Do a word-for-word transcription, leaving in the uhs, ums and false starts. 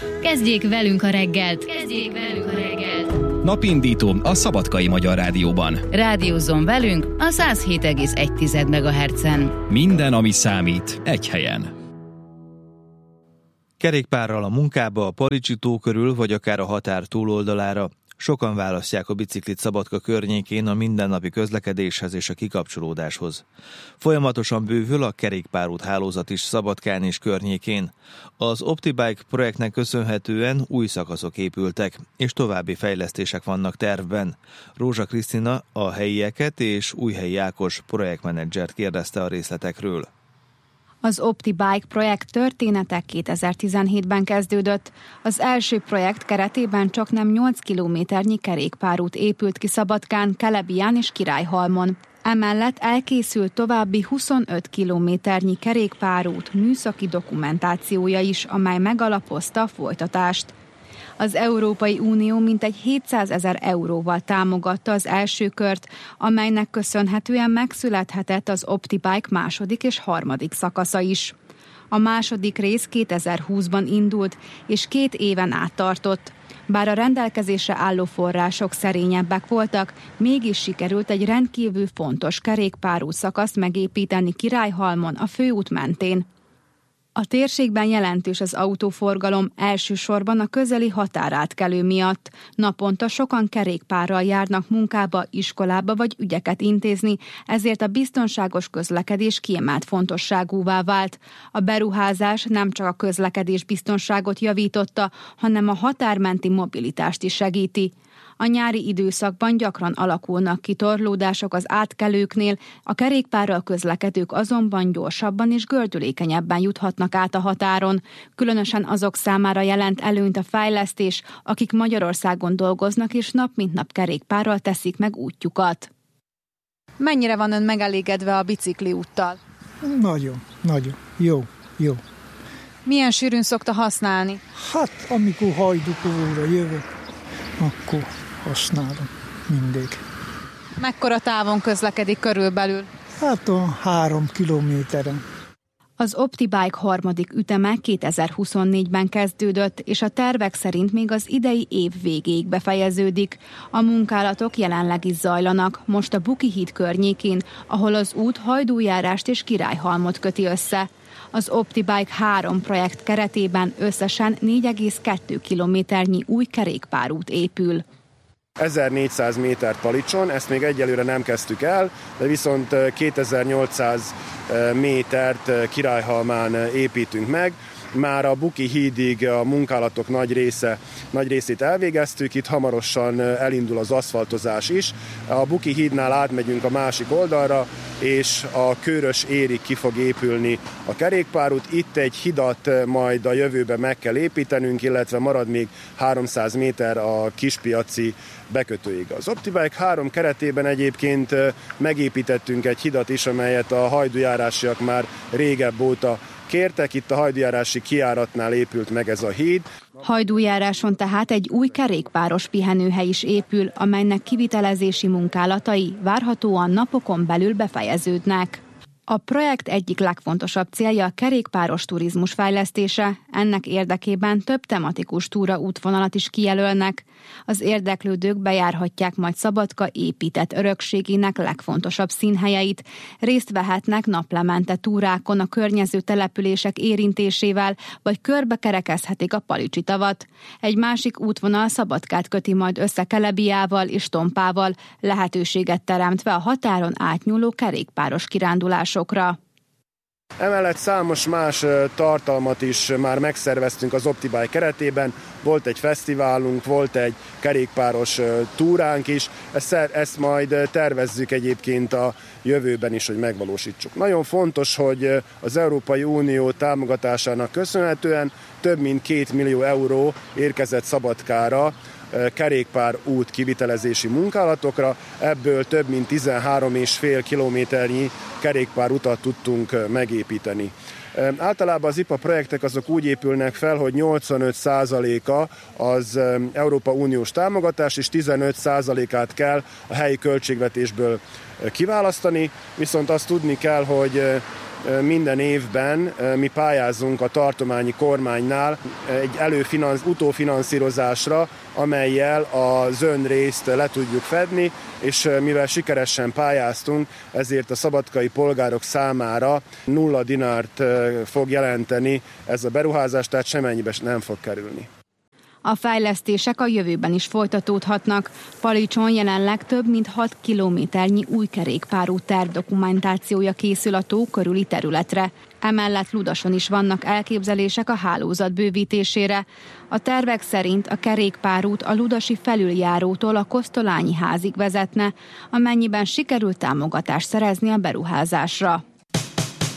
Kezdjék velünk a reggelt! Kezdjék velünk a reggelt! Napindító a Szabadkai Magyar Rádióban. Rádiózzon velünk a száz hét egész egy megahertzen. Minden, ami számít, egy helyen. Kerékpárral a munkába, a Palicsi tó körül, vagy akár a határ túloldalára. Sokan választják a biciklit Szabadka környékén a mindennapi közlekedéshez és a kikapcsolódáshoz. Folyamatosan bővül a kerékpárút hálózat is Szabadkán és környékén. Az OptiBike projektnek köszönhetően új szakaszok épültek, és további fejlesztések vannak tervben. Rózsa Krisztina a helyieket és Újhelyi Ákos projektmenedzsert kérdezte a részletekről. Az OptiBike projekt története kétezer-tizenhétben kezdődött. Az első projekt keretében csaknem nyolc kilométernyi kerékpárút épült ki Szabadkán, Kelebián és Királyhalmon. Emellett elkészült további huszonöt kilométernyi kerékpárút műszaki dokumentációja is, amely megalapozta a folytatást. Az Európai Unió mintegy hétszázezer euróval támogatta az első kört, amelynek köszönhetően megszülethetett az OptiBike második és harmadik szakasza is. A második rész kétezer-húszban indult, és két éven át tartott. Bár a rendelkezésre álló források szerényebbek voltak, mégis sikerült egy rendkívül fontos kerékpárút szakaszt megépíteni Királyhalmon a főút mentén. A térségben jelentős az autóforgalom, elsősorban a közeli határátkelő miatt. Naponta sokan kerékpárral járnak munkába, iskolába vagy ügyeket intézni, ezért a biztonságos közlekedés kiemelt fontosságúvá vált. A beruházás nem csak a közlekedés biztonságot javította, hanem a határmenti mobilitást is segíti. A nyári időszakban gyakran alakulnak ki torlódások az átkelőknél, a kerékpárral közlekedők azonban gyorsabban és gördülékenyebben juthatnak át a határon. Különösen azok számára jelent előnyt a fejlesztés, akik Magyarországon dolgoznak és nap mint nap kerékpárral teszik meg útjukat. Mennyire van ön megelégedve a bicikli úttal? Nagyon, nagyon. Jó, jó. Milyen sűrűn szokta használni? Hát, amikor Hajdúkovóra jövök, akkor használom mindig. Mekkora távon közlekedik körülbelül? Hát a három kilométeren. Az OptiBike harmadik üteme kétezer-huszonnégyben kezdődött, és a tervek szerint még az idei év végéig befejeződik. A munkálatok jelenleg is zajlanak, most a Buki híd környékén, ahol az út Hajdújárást és Királyhalmot köti össze. Az OptiBike három projekt keretében összesen négy egész kettő kilométernyi új kerékpárút épül. ezernégyszáz méter Palicson, ezt még egyelőre nem kezdtük el, de viszont kétezer-nyolcszáz métert Királyhalmán építünk meg. Már a Buki hídig a munkálatok nagy része, nagy részét elvégeztük, itt hamarosan elindul az aszfaltozás is. A Buki hídnál átmegyünk a másik oldalra, és a Körös érig ki fog épülni a kerékpárút. Itt egy hidat majd a jövőben meg kell építenünk, illetve marad még háromszáz méter a Kispiaci bekötőig. Az OptiBike három keretében egyébként megépítettünk egy hidat is, amelyet a hajdújárásiak már régebb óta kértek. Itt a hajdújárási kijáratnál épült meg ez a híd. Hajdújáráson tehát egy új kerékpáros pihenőhely is épül, amelynek kivitelezési munkálatai várhatóan napokon belül befejeződnek. A projekt egyik legfontosabb célja a kerékpáros turizmus fejlesztése, ennek érdekében több tematikus túraútvonalat is kijelölnek. Az érdeklődők bejárhatják majd Szabadka épített örökségének legfontosabb színhelyeit, részt vehetnek naplemente túrákon a környező települések érintésével, vagy körbekerekezhetik a Palicsi tavat. Egy másik útvonal Szabadkát köti majd össze Kelebiával és Tompával, lehetőséget teremtve a határon átnyúló kerékpáros kirándulásokra. Emellett számos más tartalmat is már megszerveztünk az OptiBike keretében. Volt egy fesztiválunk, volt egy kerékpáros túránk is. Ezt, ezt majd tervezzük egyébként a jövőben is, hogy megvalósítsuk. Nagyon fontos, hogy az Európai Unió támogatásának köszönhetően több mint két millió euró érkezett Szabadkára kerékpár út kivitelezési munkálatokra, ebből több mint tizenhárom egész öt kilométernyi kerékpár utat tudtunk megépíteni. Általában az i pé á projektek azok úgy épülnek fel, hogy nyolcvanöt százaléka az Európa Uniós támogatás, és tizenöt százalékát kell a helyi költségvetésből kiválasztani, viszont azt tudni kell, hogy minden évben mi pályázunk a tartományi kormánynál egy előfinansz, utófinanszírozásra, amellyel a zöld részt le tudjuk fedni, és mivel sikeresen pályáztunk, ezért a szabadkai polgárok számára nulla dinárt fog jelenteni ez a beruházás, tehát semennyibe nem fog kerülni. A fejlesztések a jövőben is folytatódhatnak. Palicson jelenleg több mint hat kilométernyi új kerékpárút tervdokumentációja készül a tó körüli területre. Emellett Ludason is vannak elképzelések a hálózat bővítésére. A tervek szerint a kerékpárút a ludasi felüljárótól a Kosztolányi házig vezetne, amennyiben sikerül támogatást szerezni a beruházásra.